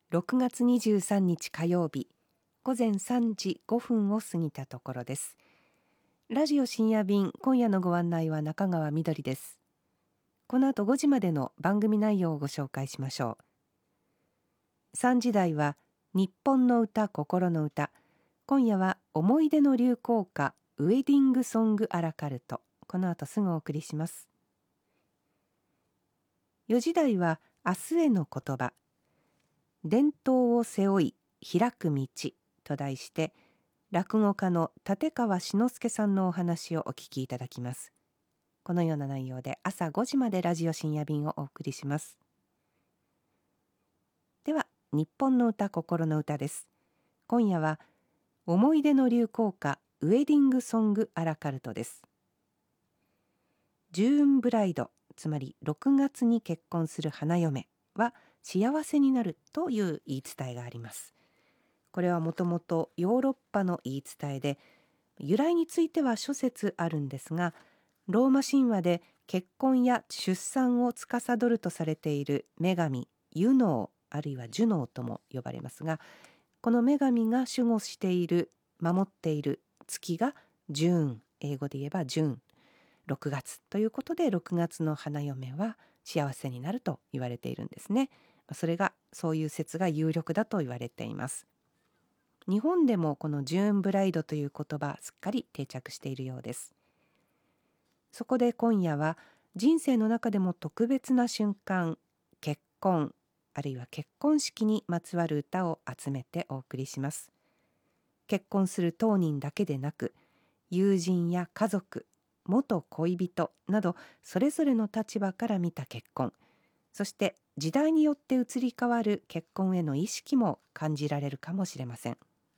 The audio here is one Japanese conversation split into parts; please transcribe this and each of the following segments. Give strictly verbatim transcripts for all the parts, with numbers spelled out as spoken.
ろくがつにじゅうさんにち火曜日、午前さんじごふんを過ぎたところです。ラジオ深夜便、今夜のご案内は中川みどりです。この後ごじまでの番組内容をご紹介しましょう。さんじ台は日本の歌心の歌。今夜は思い出の流行歌ウェディングソングアラカルト。この後すぐお送りします。よじ台は明日への言葉。伝統を背負い開く道と題して落語家の立川志の輔さんのお話をお聞きいただきます。このような内容で朝ごじまでラジオ深夜便をお送りします。では日本の歌心の歌です。今夜は思い出の流行歌ウェディングソングアラカルトです。ジューンブライド、つまりろくがつに結婚する花嫁は幸せになるという言い伝えがあります。これはもともとヨーロッパの言い伝えで、由来については諸説あるんですが、ローマ神話で結婚や出産を司るとされている女神ユノーあるいはジュノーとも呼ばれますが、この女神が守護している守っている月がジューン、英語で言えばジューン、ろくがつということでろくがつの花嫁は幸せになると言われているんですね。それがそういう説が有力だと言われています。日本でもこのジューンブライドという言葉すっかり定着しているようです。そこで今夜は人生の中でも特別な瞬間、結婚あるいは結婚式にまつわる歌を集めてお送りします。結婚する当人だけでなく、友人や家族、元恋人などそれぞれの立場から見た結婚、そして時代によって移り変わる結婚への意識も感じられるかもしれません。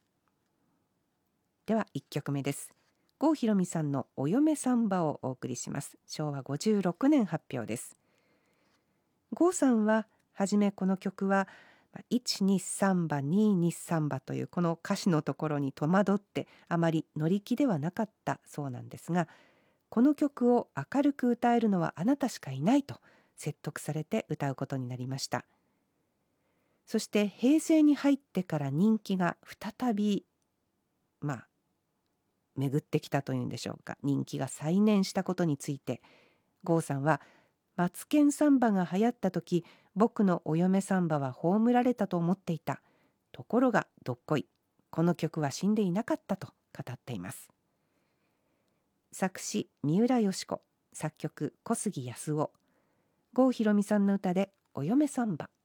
ではいっきょくめです。郷ひろみさんのお嫁サンバをお送りします。しょうわごじゅうろくねん発表です。郷さんははじめこの曲はいちにさんばににさんばというこの歌詞のところに戸惑ってあまり乗り気ではなかったそうなんですが、この曲を明るく歌えるのはあなたしかいないと説得されて歌うことになりました。そして平成に入ってから人気が再びまあ巡ってきたというんでしょうか、人気が再燃したことについて郷さんは、マツケンサンバが流行った時、僕のお嫁サンバは葬られたと思っていた。ところがどっこい、この曲は死んでいなかったと語っています。作詞三浦佳子、作曲小杉康夫。郷ひろみさんの歌でお嫁サンバ。